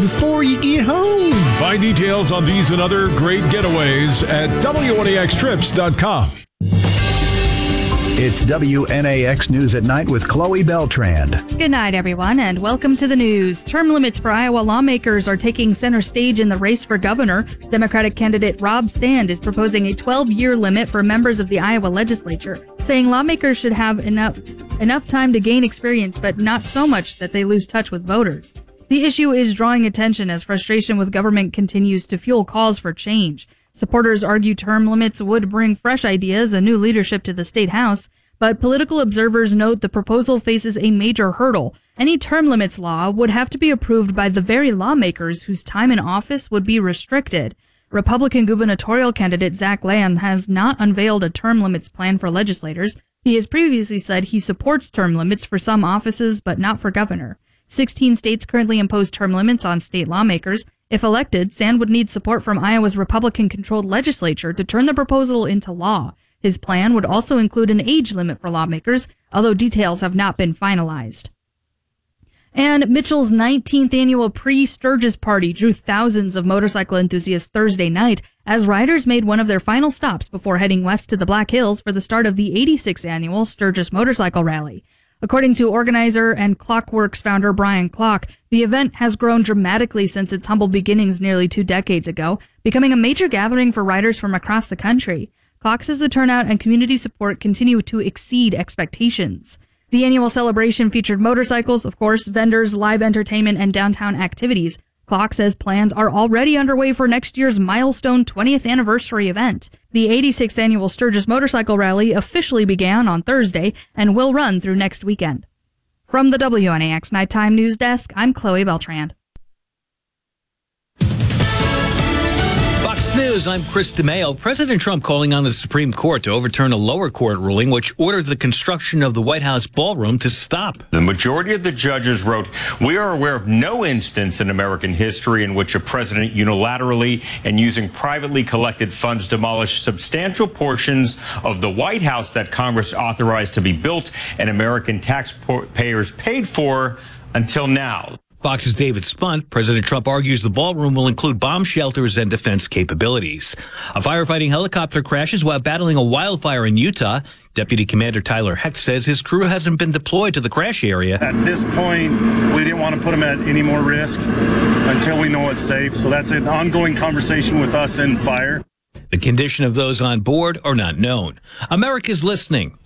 before you get home. Find details on these and other great getaways at WNAXtrips.com. It's WNAX News at Night with Chloe Beltran. Good night, everyone, and welcome to the news. Term limits for Iowa lawmakers are taking center stage in the race for governor. Democratic candidate Rob Sand is proposing a 12-year limit for members of the Iowa legislature, saying lawmakers should have enough time to gain experience, but not so much that they lose touch with voters. The issue is drawing attention as frustration with government continues to fuel calls for change. Supporters argue term limits would bring fresh ideas and new leadership to the state house, but political observers note the proposal faces a major hurdle. Any term limits law would have to be approved by the very lawmakers whose time in office would be restricted. Republican gubernatorial candidate Zach Land has not unveiled a term limits plan for legislators. He has previously said he supports term limits for some offices, but not for governor. 16 states currently impose term limits on state lawmakers. If elected, Sand would need support from Iowa's Republican-controlled legislature to turn the proposal into law. His plan would also include an age limit for lawmakers, although details have not been finalized. And Mitchell's 19th annual pre-Sturgis party drew thousands of motorcycle enthusiasts Thursday night as riders made one of their final stops before heading west to the Black Hills for the start of the 86th annual Sturgis Motorcycle Rally. According to organizer and Clockworks founder Brian Clock, the event has grown dramatically since its humble beginnings nearly 2 decades ago, becoming a major gathering for riders from across the country. Clock says the turnout and community support continue to exceed expectations. The annual celebration featured motorcycles, of course, vendors, live entertainment, and downtown activities. Clock says plans are already underway for next year's milestone 20th anniversary event. The 86th annual Sturgis Motorcycle Rally officially began on Thursday and will run through next weekend. From the WNAX Nighttime News Desk, I'm Chloe Beltran. Fox News, I'm Chris DeMaio. President Trump calling on the Supreme Court to overturn a lower court ruling which ordered the construction of the White House ballroom to stop. The majority of the judges wrote, "We are aware of no instance in American history in which a president unilaterally and using privately collected funds demolished substantial portions of the White House that Congress authorized to be built and American taxpayers paid for until now." Fox's David Spunt. President Trump argues the ballroom will include bomb shelters and defense capabilities. A firefighting helicopter crashes while battling a wildfire in Utah. Deputy Commander Tyler Hecht says his crew hasn't been deployed to the crash area. At this point, we didn't want to put them at any more risk until we know it's safe. So that's an ongoing conversation with us in fire. The condition of those on board are not known. America's listening.